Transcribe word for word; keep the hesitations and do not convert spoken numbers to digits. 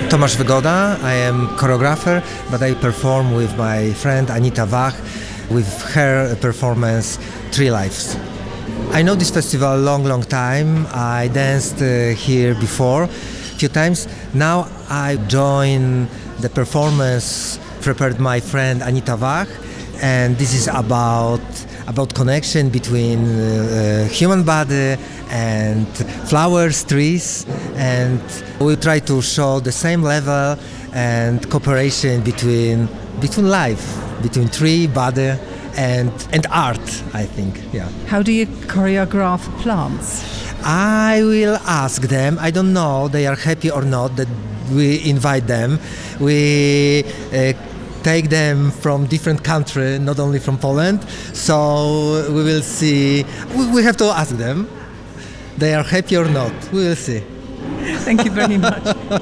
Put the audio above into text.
Tomasz Wygoda. I am choreographer, but I perform with my friend Anita Wach with her performance Three Lives. I know this festival a long, long time. I danced uh, here before a few times. Now I join the performance prepared by my friend Anita Wach, and this is about about connection between uh, human body and flowers, trees, and we try to show the same level and cooperation between between life, between tree, body, and and art, I think. Yeah. How do you choreograph plants? I will ask them. I don't know they are happy or not that we invite them. We uh, take them from different country, not only from Poland. So we will see. We, we have to ask them. They are happy or not. We will see. Thank you very much.